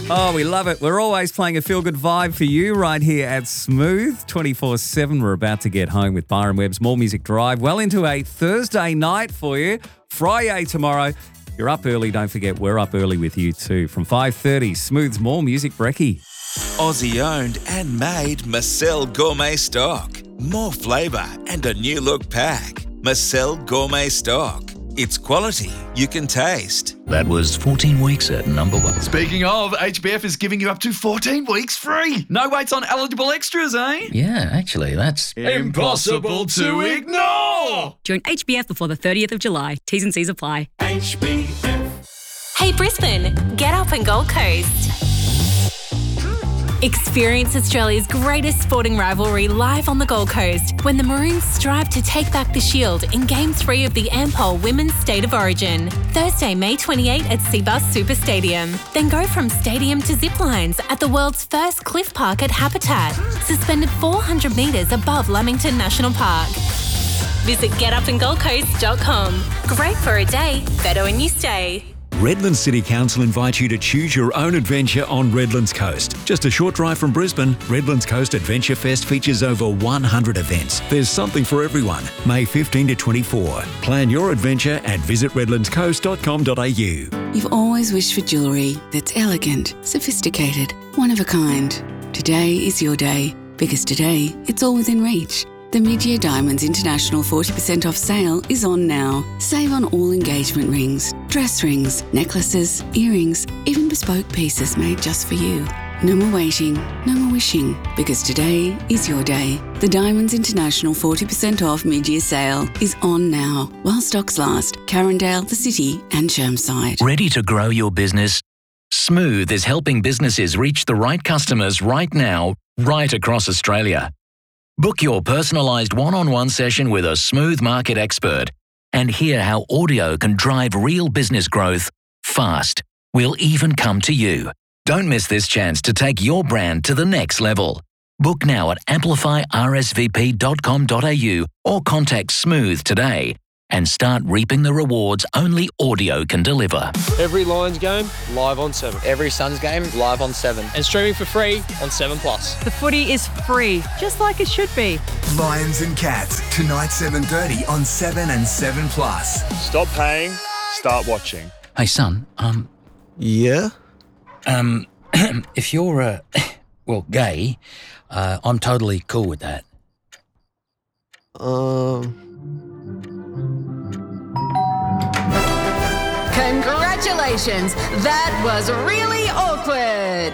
Oh, we love it. We're always playing a feel-good vibe for you right here at Smooth 24/7. We're about to get home with Byron Webb's More Music Drive. Well into a Thursday night for you. Friday tomorrow. You're up early. Don't forget, we're up early with you too. From 5:30, Smooth's More Music Brekkie. Aussie owned and made Marcel Gourmet Stock. More flavour and a new look pack. Marcel Gourmet Stock. It's quality you can taste. That was 14 weeks at number one. Speaking of, HBF is giving you up to 14 weeks free. No waits on eligible extras, eh? Yeah, actually, that's impossible to ignore. Join HBF before the 30th of July. T's and C's apply. HBF. Hey Brisbane, get up and Gold Coast. Experience Australia's greatest sporting rivalry live on the Gold Coast when the Maroons strive to take back the shield in Game 3 of the Ampol Women's State of Origin. Thursday, May 28 at Seabus Super Stadium. Then go from stadium to zip lines at the world's first cliff park at Habitat, suspended 400 metres above Lamington National Park. Visit getupandgoldcoast.com. Great for a day, better when you stay. Redlands City Council invites you to choose your own adventure on Redlands Coast. Just a short drive from Brisbane, Redlands Coast Adventure Fest features over 100 events. There's something for everyone. May 15 to 24. Plan your adventure at visitredlandscoast.com.au. You've always wished for jewellery that's elegant, sophisticated, one of a kind. Today is your day, because today it's all within reach. The Mid-Year Diamonds International 40% off sale is on now. Save on all engagement rings, dress rings, necklaces, earrings, even bespoke pieces made just for you. No more waiting, no more wishing, because today is your day. The Diamonds International 40% off mid-year sale is on now, while stocks last. Carindale, the City and Chermside. ready to grow your business? Smooth is helping businesses reach the right customers right now, right across Australia. Book your personalised one-on-one session with a Smooth market expert and hear how audio can drive real business growth fast. We'll even come to you. Don't miss this chance to take your brand to the next level. Book now at amplifyrsvp.com.au or contact Smooth today and start reaping the rewards only audio can deliver. Every Lions game, live on 7. Every Suns game, live on 7. And streaming for free on 7+. The footy is free, just like it should be. Lions and Cats, tonight 7:30 on 7 and 7+. Stop paying, start watching. Hey, son, Yeah? if you're, gay, I'm totally cool with that. Congratulations! That was really awkward!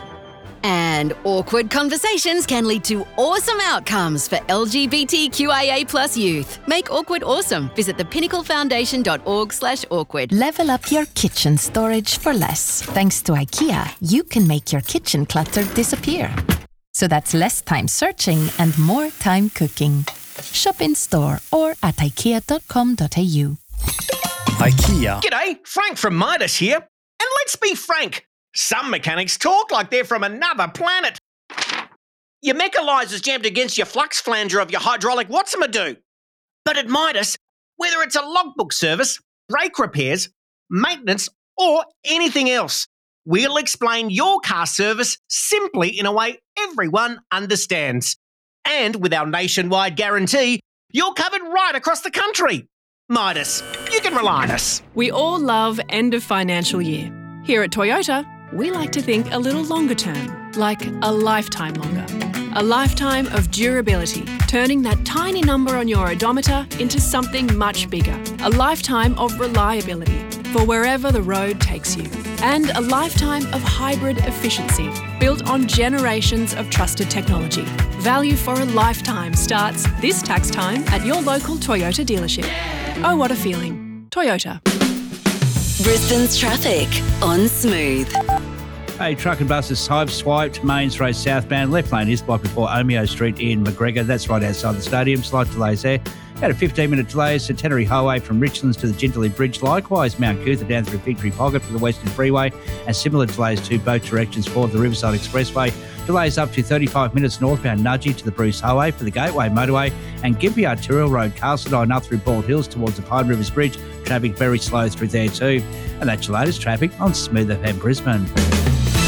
And awkward conversations can lead to awesome outcomes for LGBTQIA+ youth. Make awkward awesome. Visit thepinnaclefoundation.org/awkward. Level up your kitchen storage for less. Thanks to IKEA, you can make your kitchen clutter disappear. So that's less time searching and more time cooking. Shop in store or at ikea.com.au. IKEA. G'day, Frank from Midas here. And let's be frank, some mechanics talk like they're from another planet. Your mechanizer's jammed against your flux flanger of your hydraulic what's-a-do. But at Midas, whether it's a logbook service, brake repairs, maintenance, or anything else, we'll explain your car service simply in a way everyone understands. And with our nationwide guarantee, you're covered right across the country. Midas, you can rely on us. We all love end of financial year. Here at Toyota, we like to think a little longer term, like a lifetime longer. A lifetime of durability, turning that tiny number on your odometer into something much bigger. A lifetime of reliability for wherever the road takes you. And a lifetime of hybrid efficiency, built on generations of trusted technology. Value for a lifetime starts this tax time at your local Toyota dealership. Oh, what a feeling. Toyota. Brisbane's traffic on Smooth. Hey, truck and buses have swiped Mains Road southbound. Left lane is blocked before Omeo Street in McGregor. That's right outside the stadium. Slight delays there. Had a 15-minute delay at Centenary Highway from Richlands to the Jindalee Bridge. Likewise, Mount Cootha down through Victory Pocket for the Western Freeway. And similar delays to both directions for the Riverside Expressway. Delays up to 35 minutes northbound Nudgee to the Bruce Highway for the Gateway Motorway. And Gympie Arterial Road, Castledine up through Bald Hills towards the Pine Rivers Bridge. Traffic very slow through there too. And that's your latest traffic on Smooth FM Brisbane.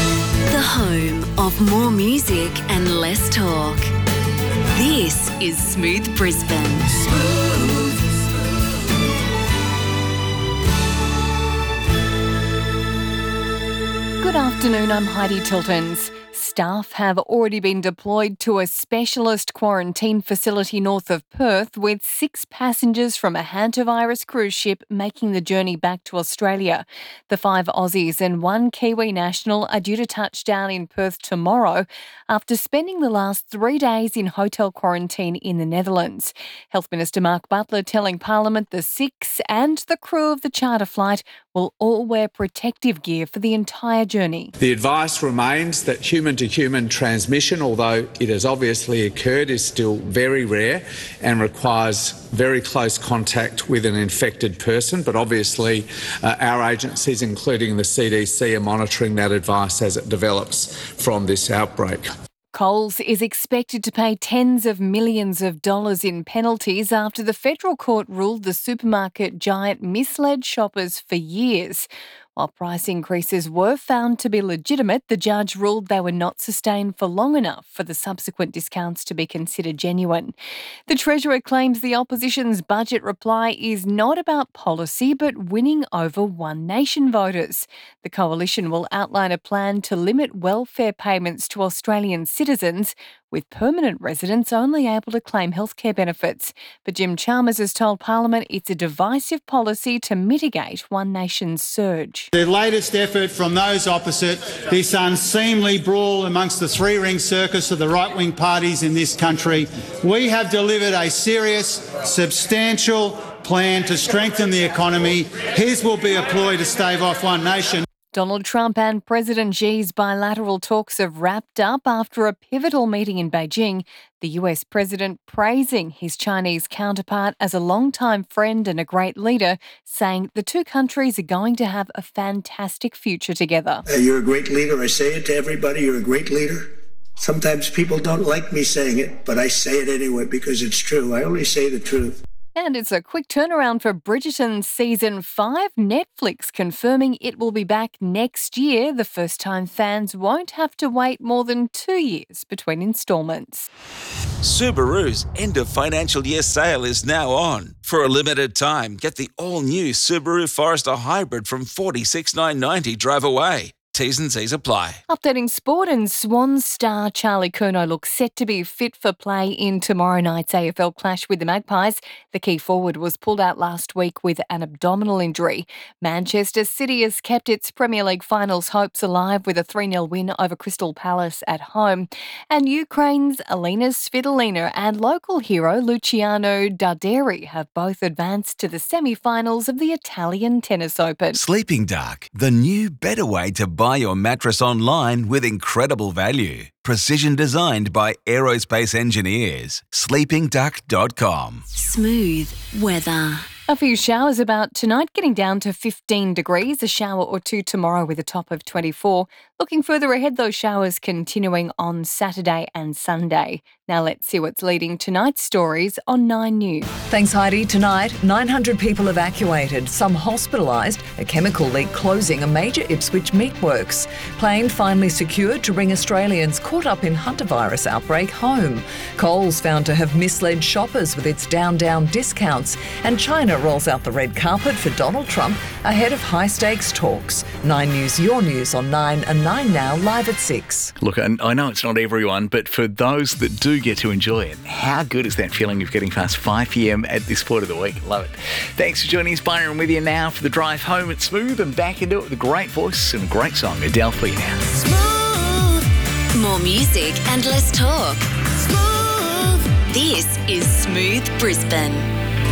The home of more music and less talk. This is Smooth Brisbane. Good afternoon, I'm Heidi Tiltons. Staff have already been deployed to a specialist quarantine facility north of Perth, with 6 passengers from a hantavirus cruise ship making the journey back to Australia. The 5 Aussies and 1 Kiwi national are due to touch down in Perth tomorrow after spending the last 3 days in hotel quarantine in the Netherlands. Health Minister Mark Butler telling Parliament the 6 and the crew of the charter flight will all wear protective gear for the entire journey. The advice remains that human-to-human transmission, although it has obviously occurred, is still very rare and requires very close contact with an infected person. But obviously our agencies, including the CDC, are monitoring that advice as it develops from this outbreak. Coles is expected to pay tens of millions of dollars in penalties after the federal court ruled the supermarket giant misled shoppers for years. While price increases were found to be legitimate, the judge ruled they were not sustained for long enough for the subsequent discounts to be considered genuine. The Treasurer claims the opposition's budget reply is not about policy but winning over One Nation voters. The coalition will outline a plan to limit welfare payments to Australian citizens, with permanent residents only able to claim healthcare benefits. But Jim Chalmers has told Parliament it's a divisive policy to mitigate One Nation's surge. The latest effort from those opposite this unseemly brawl amongst the three-ring circus of the right-wing parties in this country, we have delivered a serious, substantial plan to strengthen the economy. His will be a ploy to stave off One Nation. Donald Trump and President Xi's bilateral talks have wrapped up after a pivotal meeting in Beijing, the US president praising his Chinese counterpart as a longtime friend and a great leader, saying the two countries are going to have a fantastic future together. You're a great leader. I say it to everybody. You're a great leader. Sometimes people don't like me saying it, but I say it anyway because it's true. I only say the truth. And it's a quick turnaround for Bridgerton Season 5. Netflix confirming it will be back next year, the first time fans won't have to wait more than 2 years between instalments. Subaru's end of financial year sale is now on. For a limited time, get the all-new Subaru Forester Hybrid from $46,990 drive away. T's and C's apply. Updating sport, and Swans star Charlie Curnow looks set to be fit for play in tomorrow night's AFL clash with the Magpies. The key forward was pulled out last week with an abdominal injury. Manchester City has kept its Premier League finals hopes alive with a 3-0 win over Crystal Palace at home. And Ukraine's Alina Svitolina and local hero Luciano Darderi have both advanced to the semi-finals of the Italian Tennis Open. Sleeping Dark, the new better way to buy your mattress online with incredible value. Precision designed by aerospace engineers. sleepingduck.com. Smooth weather. A few showers about tonight, getting down to 15 degrees, a shower or two tomorrow with a top of 24. Looking further ahead, those showers continuing on Saturday and Sunday. Now let's see what's leading tonight's stories on 9 News. Thanks, Heidi. Tonight, 900 people evacuated, some hospitalised, a chemical leak closing a major Ipswich meatworks. Plane finally secured to bring Australians caught up in hantavirus outbreak home. Coles found to have misled shoppers with its down discounts. And China rolls out the red carpet for Donald Trump ahead of high-stakes talks. 9 News, your news on 9 and 9 Now, live at 6. Look, I know it's not everyone, but for those that do get to enjoy it, how good is that feeling of getting past 5 p.m. at this point of the week? Love it. Thanks for joining us, Byron, with you now for the drive home at Smooth, and back into it with a great voice and a great song. Adele for you now. Smooth. More music and less talk. Smooth. This is Smooth Brisbane.